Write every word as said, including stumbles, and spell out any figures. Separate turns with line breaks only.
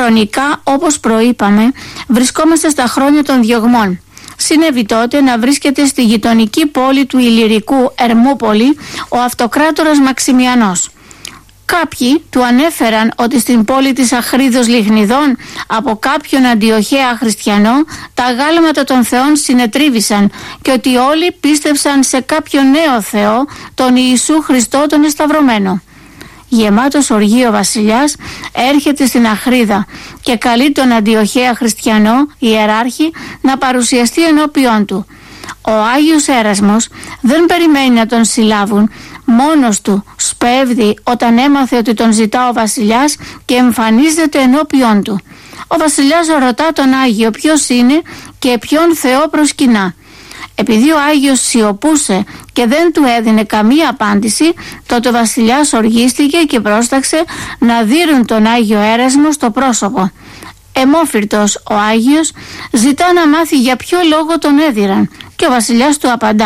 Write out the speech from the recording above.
Χρονικά, όπως προείπαμε, βρισκόμαστε στα χρόνια των διωγμών. Συνέβη τότε να βρίσκεται στη γειτονική πόλη του Ηλυρικού, Ερμούπολη, ο αυτοκράτορας Μαξιμιανός. Κάποιοι του ανέφεραν ότι στην πόλη της Αχρίδος Λιχνιδών από κάποιον αντιοχαία χριστιανό τα γάλματα των θεών συνετρίβησαν και ότι όλοι πίστευσαν σε κάποιο νέο Θεό, τον Ιησού Χριστό τον Εσταυρωμένο. Γεμάτος οργή ο βασιλιάς έρχεται στην Αχρίδα και καλεί τον αντιοχαία χριστιανό ιεράρχη να παρουσιαστεί ενώπιόν του. Ο Άγιος Έρασμος δεν περιμένει να τον συλλάβουν, μόνος του σπέβδει όταν έμαθε ότι τον ζητά ο βασιλιάς και εμφανίζεται ενώπιόν του. Ο βασιλιάς ρωτά τον Άγιο ποιος είναι και ποιον Θεό προσκυνά. Επειδή ο Άγιος σιωπούσε και δεν του έδινε καμία απάντηση, τότε ο βασιλιάς οργίστηκε και πρόσταξε να δείρουν τον Άγιο Έρασμο στο πρόσωπο. Εμόφυρτος ο Άγιος ζητά να μάθει για ποιο λόγο τον έδιραν και ο βασιλιάς του απαντά: